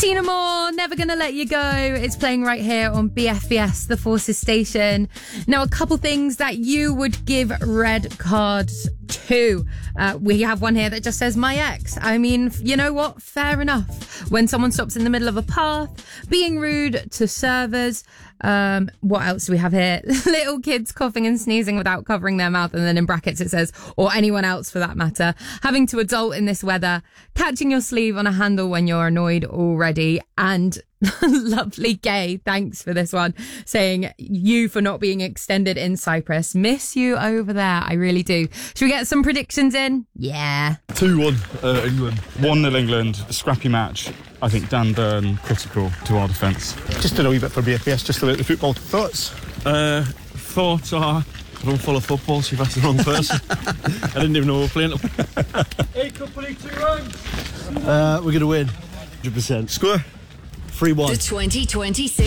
Tina Moore, Never Gonna Let You Go. It's playing right here on BFBS, the Forces station. Now, a couple things that you would give red cards to. We have one here that just says my ex. I mean, you know what? Fair enough. When someone stops in the middle of a path, being rude to servers. What else do we have here? Little kids coughing and sneezing without covering their mouth, and then in brackets it says, or anyone else for that matter, having to adult in this weather, catching your sleeve on a handle when you're annoyed already, and lovely Gay, thanks for this one, saying you for not being extended in Cyprus. Miss you over there, I really do. Should we get some predictions in? Yeah. 2-1 England. 1-0 England, scrappy match. I think Dan Burn critical to our defence. Just a wee bit for BFBS, just about the football. Thoughts? Thoughts are, I don't follow football, so you've asked the wrong person. I didn't even know we were playing. Hey, couple 2 runs. We're going to win. 100%. Score? 3-1. The 2026